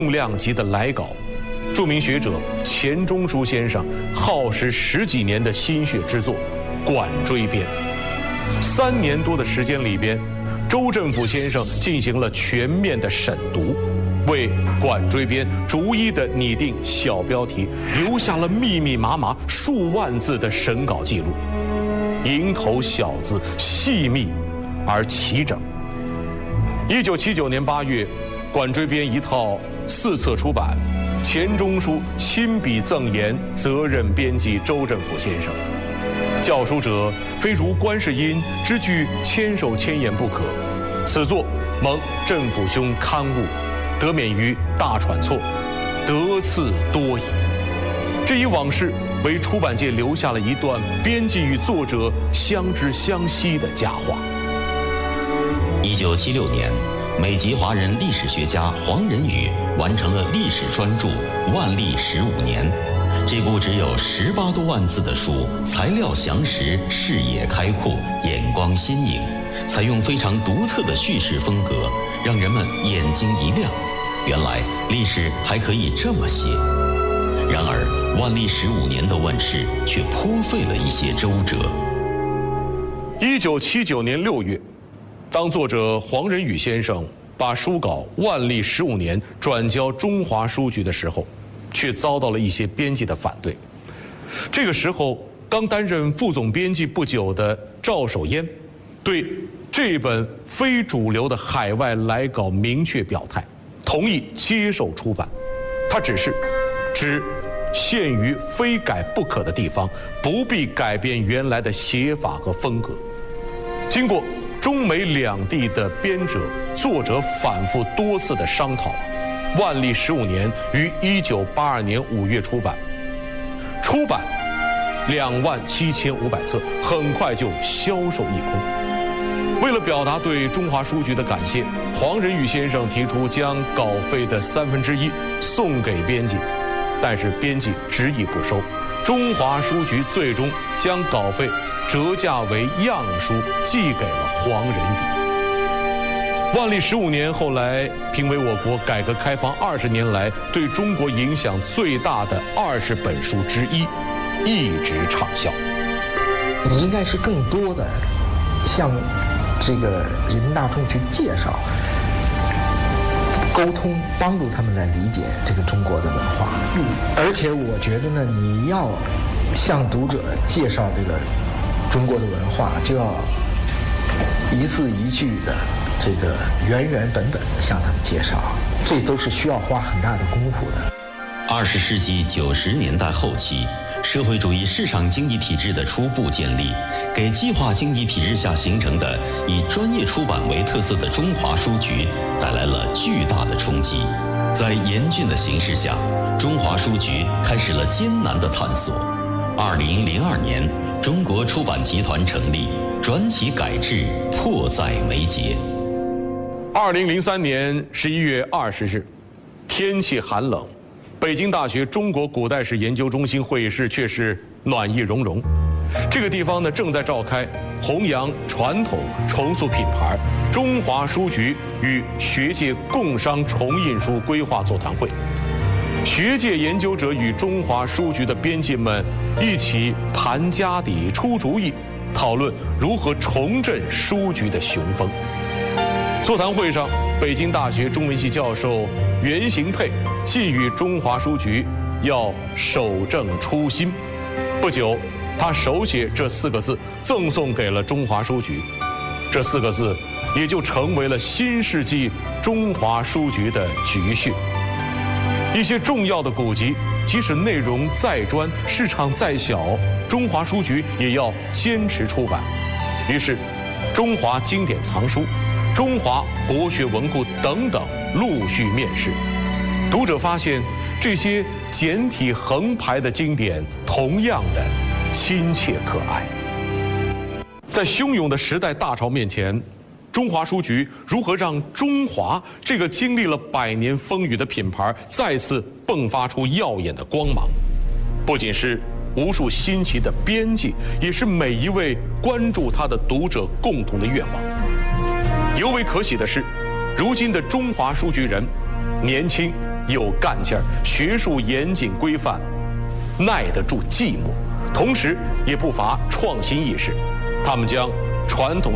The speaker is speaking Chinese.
重量级的来稿，著名学者钱钟书先生耗时10几年的心血之作《管锥编》，3年多的时间里边，周振甫先生进行了全面的审读，为《管锥编》逐一的拟定小标题，留下了密密麻麻数万字的审稿记录，蝇头小字，细密而齐整。1979年8月，《管锥编》一套4册出版，钱钟书亲笔赠言责任编辑周振甫先生。教书者非如观世音之具千手千眼不可，此作蒙振甫兄刊物，得免于大喘错，得次多矣。这一往事为出版界留下了一段编辑与作者相知相惜的佳话。 1976年，美籍华人历史学家黄仁宇完成了历史专著《万历15年》。这部只有18多万字的书，材料详实，视野开阔，眼光新颖，采用非常独特的叙事风格，让人们眼睛一亮。原来历史还可以这么写。然而，《万历15年》的问世却颇费了一些周折。 1979年6月，当作者黄仁宇先生把书稿《万历15年》转交中华书局的时候，却遭到了一些编辑的反对。这个时候，刚担任副总编辑不久的赵守嫣，对这本非主流的海外来稿明确表态，同意接受出版。他只限于非改不可的地方，不必改变原来的写法和风格。经过中美两地的编者、作者反复多次的商讨，《万历15年》于1982年5月出版27500册，很快就销售一空。为了表达对中华书局的感谢，黄仁宇先生提出将稿费的1/3送给编辑，但是编辑执意不收。中华书局最终将稿费折价为样书寄给了黄仁宇。万历15年后来评为我国改革开放20年来对中国影响最大的20本书之一，一直畅销。 你应该是更多的向这个人民大众去介绍、沟通，帮助他们来理解这个中国的文化。而且我觉得呢，你要向读者介绍这个中国的文化，就要一字一句的这个原本的向他们介绍，这都是需要花很大的功夫的。 20世纪90年代后期，社会主义市场经济体制的初步建立，给计划经济体制下形成的以专业出版为特色的中华书局带来了巨大的冲击。在严峻的形势下，中华书局开始了艰难的探索。2002年，中国出版集团成立，转起改制迫在眉睫。 2003年11月20日，天气寒冷，北京大学中国古代史研究中心会议室却是暖意融融。这个地方呢，正在召开弘扬传统、重塑品牌中华书局与学界共商重印书规划座谈会。学界研究者与中华书局的编辑们一起盘家底、出主意，讨论如何重振书局的雄风。座谈会上，北京大学中文系教授袁行佩寄语中华书局要守正初心。不久，他手写这4个字赠送给了中华书局，这4个字也就成为了新世纪中华书局的局训。一些重要的古籍，即使内容再专、市场再小，中华书局也要坚持出版。于是，中华经典藏书、中华国学文库等等陆续面世。读者发现，这些简体横排的经典同样的亲切可爱。在汹涌的时代大潮面前，中华书局如何让中华这个经历了100年风雨的品牌再次迸发出耀眼的光芒？不仅是无数新奇的编辑，也是每一位关注它的读者共同的愿望。尤为可喜的是，如今的中华书局人年轻、 有干劲儿，学术严谨规范，耐得住寂寞，同时也不乏创新意识。他们将传统